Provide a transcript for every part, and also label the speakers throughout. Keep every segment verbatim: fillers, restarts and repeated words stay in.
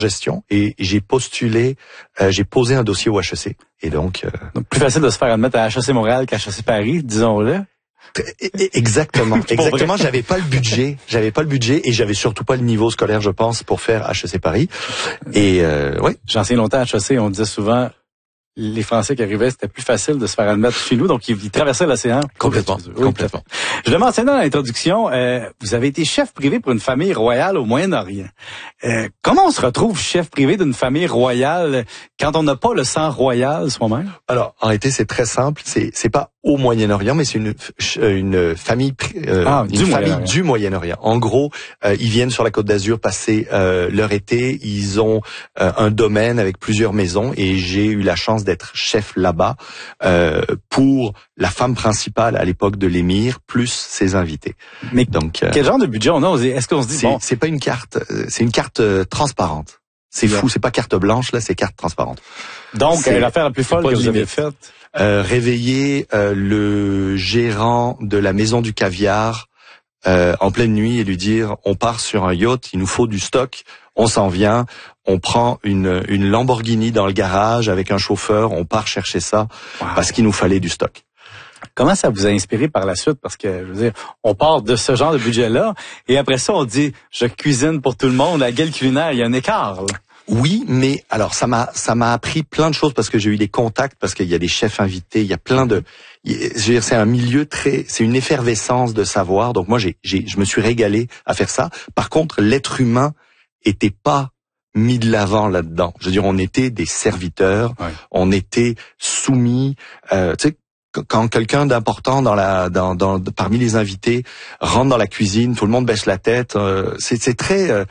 Speaker 1: gestion et j'ai postulé, euh, j'ai posé un dossier au H E C. Et donc, euh,
Speaker 2: donc plus facile de se faire admettre à H E C Montréal qu'à H E C Paris, disons-le.
Speaker 1: Exactement, exactement. J'avais pas le budget, j'avais pas le budget et j'avais surtout pas le niveau scolaire, je pense, pour faire H E C Paris. Et euh, oui.
Speaker 2: J'ai enseigné longtemps à H E C, on disait souvent les Français qui arrivaient, c'était plus facile de se faire admettre chez nous, donc ils, ils traversaient l'océan.
Speaker 1: Complètement, oui, complètement.
Speaker 2: Je le mentionnais dans l'introduction, euh, vous avez été chef privé pour une famille royale au Moyen-Orient. Euh, comment on se retrouve chef privé d'une famille royale quand on n'a pas le sang royal soi-même?
Speaker 1: Alors, en réalité, c'est très simple. C'est c'est pas au Moyen-Orient, mais c'est une une famille euh,
Speaker 2: ah,
Speaker 1: une
Speaker 2: du
Speaker 1: famille
Speaker 2: Moyen-Orient.
Speaker 1: du Moyen-Orient. En gros, euh, ils viennent sur la Côte d'Azur passer euh, leur été. Ils ont euh, un domaine avec plusieurs maisons et j'ai eu la chance d'être chef là-bas euh, pour la femme principale à l'époque de l'émir plus ses invités.
Speaker 2: Mais
Speaker 1: donc euh,
Speaker 2: quel genre de budget on a? Est-ce qu'on se dit
Speaker 1: c'est,
Speaker 2: bon,
Speaker 1: c'est pas une carte, c'est une carte euh, transparente. C'est yeah. fou, c'est pas carte blanche là, c'est carte transparente.
Speaker 2: Donc
Speaker 1: c'est,
Speaker 2: l'affaire la plus folle que vous avez faite.
Speaker 1: Euh, réveiller euh, le gérant de la maison du caviar euh, en pleine nuit et lui dire on part sur un yacht, il nous faut du stock, on s'en vient, on prend une, une Lamborghini dans le garage avec un chauffeur, on part chercher ça wow. parce qu'il nous fallait du stock.
Speaker 2: Comment ça vous a inspiré par la suite? Parce que, je veux dire, on part de ce genre de budget-là et après ça, on dit je cuisine pour tout le monde, la gueule culinaire, il y a un écart. Là.
Speaker 1: Oui, mais alors ça m'a ça m'a appris plein de choses parce que j'ai eu des contacts, parce qu'il y a des chefs invités, il y a plein de, je veux dire, c'est un milieu très, c'est une effervescence de savoir. Donc moi j'ai j'ai je me suis régalé à faire ça. Par contre, l'être humain était pas mis de l'avant là-dedans. Je veux dire, on était des serviteurs, ouais. on était soumis. Euh, tu sais, quand quelqu'un d'important dans la dans dans parmi les invités rentre dans la cuisine, tout le monde baisse la tête. Euh, c'est c'est très euh,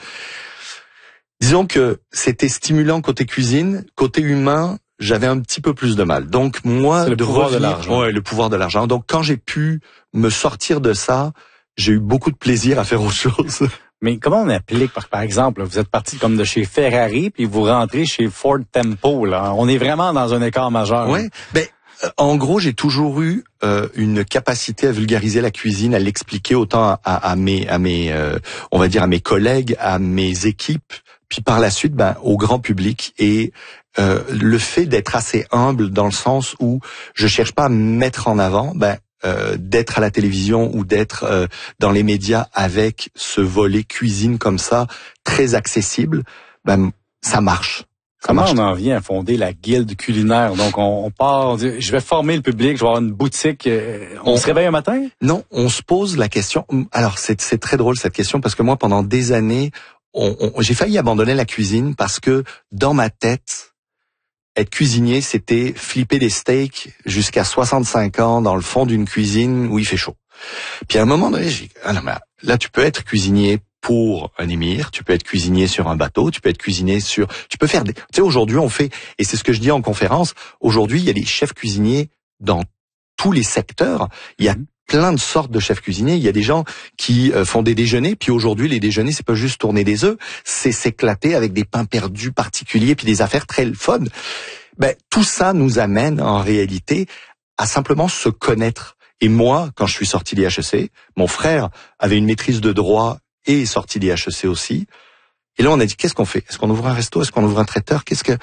Speaker 1: Disons que c'était stimulant côté cuisine, côté humain, j'avais un petit peu plus de mal. Donc moi,
Speaker 2: c'est le
Speaker 1: de
Speaker 2: pouvoir
Speaker 1: revenir,
Speaker 2: de l'argent.
Speaker 1: Ouais, le pouvoir de l'argent. Donc quand j'ai pu me sortir de ça, j'ai eu beaucoup de plaisir à faire autre chose.
Speaker 2: Mais comment on applique, par, par exemple, vous êtes parti comme de chez Ferrari, puis vous rentrez chez Ford Tempo, là. On est vraiment dans un écart majeur.
Speaker 1: Ouais. Ben, en gros, j'ai toujours eu euh, une capacité à vulgariser la cuisine, à l'expliquer autant à, à, à mes, à mes, euh, on va dire à mes collègues, à mes équipes. Puis par la suite, ben, au grand public. Et euh, le fait d'être assez humble dans le sens où je cherche pas à me mettre en avant, ben, euh, d'être à la télévision ou d'être euh, dans les médias avec ce volet cuisine comme ça, très accessible, ben, ça marche. Ça
Speaker 2: Comment
Speaker 1: marche.
Speaker 2: on en vient à fonder la guilde culinaire? Donc, on, on part, on dit, je vais former le public, je vais avoir une boutique. Euh, on, on se réveille un matin?
Speaker 1: Non, on se pose la question. Alors, c'est, c'est très drôle cette question parce que moi, pendant des années, On, on, j'ai failli abandonner la cuisine parce que dans ma tête, être cuisinier, c'était flipper des steaks jusqu'à soixante-cinq ans dans le fond d'une cuisine où il fait chaud. Puis à un moment donné, j'ai dit, ah non, mais là, tu peux être cuisinier pour un émir, tu peux être cuisinier sur un bateau, tu peux être cuisinier sur... Tu peux faire des... Tu sais, aujourd'hui, on fait... Et c'est ce que je dis en conférence, aujourd'hui, il y a des chefs cuisiniers dans tous les secteurs. Il y a plein de sortes de chefs cuisiniers. Il y a des gens qui euh, font des déjeuners, puis aujourd'hui, les déjeuners, c'est pas juste tourner des œufs, c'est s'éclater avec des pains perdus particuliers, puis des affaires très fun. Ben, tout ça nous amène, en réalité, à simplement se connaître. Et moi, quand je suis sorti des H E C, mon frère avait une maîtrise de droit et est sorti des H E C aussi. Et là, on a dit, qu'est-ce qu'on fait? Est-ce qu'on ouvre un resto? Est-ce qu'on ouvre un traiteur? Qu'est-ce que...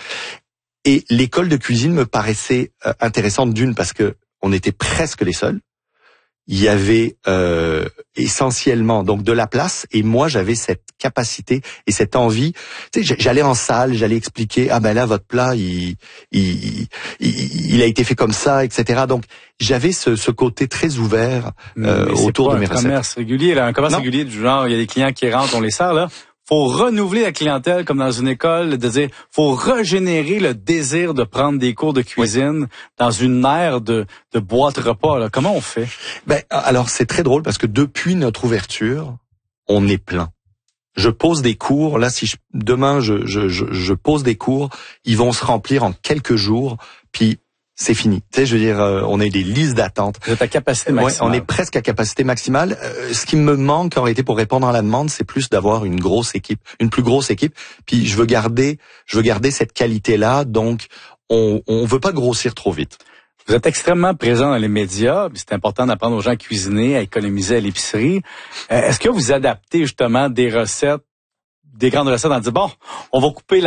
Speaker 1: Et l'école de cuisine me paraissait euh, intéressante d'une, parce que on était presque les seuls. Il y avait euh, essentiellement donc de la place et moi j'avais cette capacité et cette envie. Tu sais, j'allais en salle, j'allais expliquer ah ben là votre plat il il il, il a été fait comme ça, et cetera. Donc j'avais ce, ce côté très ouvert euh, autour de mes recettes.
Speaker 2: Un commerce régulier là, un commerce non. régulier du genre il y a des clients qui rentrent, on les sert là. Faut renouveler la clientèle comme dans une école, de dire, faut régénérer le désir de prendre des cours de cuisine oui. dans une ère de, de boîte repas. Là. Comment on fait?
Speaker 1: Ben, alors c'est très drôle parce que depuis notre ouverture, on est plein. Je pose des cours. Là, si je, demain je, je, je, je pose des cours, ils vont se remplir en quelques jours. Puis c'est fini. Tu sais, je veux dire, euh, on a des listes d'attente.
Speaker 2: Vous êtes à capacité maximale.
Speaker 1: Ouais, on est presque à capacité maximale. Euh, ce qui me manque en réalité pour répondre à la demande, c'est plus d'avoir une grosse équipe, une plus grosse équipe. Puis je veux garder, je veux garder cette qualité-là. Donc, on, on veut pas grossir trop vite.
Speaker 2: Vous êtes extrêmement présent dans les médias. C'est important d'apprendre aux gens à cuisiner, à économiser à l'épicerie. Euh, est-ce que vous adaptez justement des recettes des grandes recettes en disant, bon, on va couper